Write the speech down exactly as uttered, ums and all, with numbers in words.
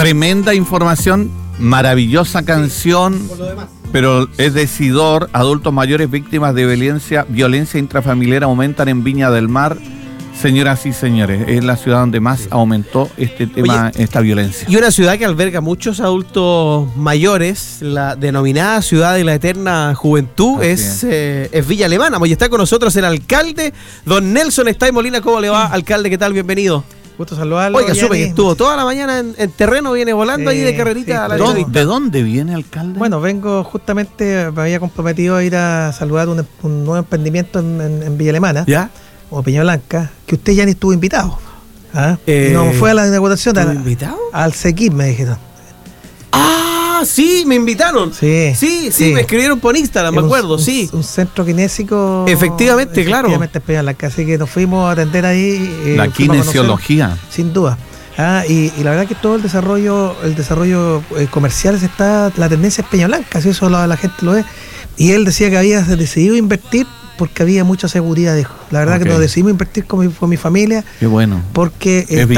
Tremenda información, maravillosa canción, pero es decidor. Adultos mayores víctimas de violencia, violencia intrafamiliar aumentan en Viña del Mar. Señoras y señores, es la ciudad donde más aumentó este tema, Oye, esta violencia. Y una ciudad que alberga muchos adultos mayores, la denominada ciudad de la eterna juventud, es, es. Eh, es Villa Alemana. Hoy está con nosotros el alcalde, don Nelson Estay Molina. ¿Cómo le va, alcalde? ¿Qué tal? Bienvenido. Gusto saludarlo. Oiga, supe que estuvo toda la mañana en, en terreno, viene volando sí, ahí de carrerita sí, a la ¿Dónde, ¿De dónde viene, alcalde? Bueno, vengo justamente, me había comprometido a ir a saludar un, un nuevo emprendimiento en, en, en Villa Alemana. ¿Ya? O Peña Blanca, que usted ya ni estuvo invitado. ¿Ah? Eh, no fue a la inauguración. ¿Estuvo invitado? Al Sequim, me dijeron. ¡Ah! Sí, me invitaron. Sí, sí, sí, sí. Me escribieron por Instagram, me un, acuerdo, un, sí. Un centro kinésico. Efectivamente, efectivamente claro. Efectivamente, Peña Blanca. Así que nos fuimos a atender ahí. Eh, la kinesiología. Conocer, sin duda. Ah, y, y la verdad que todo el desarrollo, el desarrollo eh, comercial se está, la tendencia es Peña Blanca, si eso la, la gente lo ve. Y él decía que había decidido invertir porque había mucha seguridad, dijo. La verdad okay. que nos decidimos invertir con mi, con mi familia. Qué bueno. Porque es estamos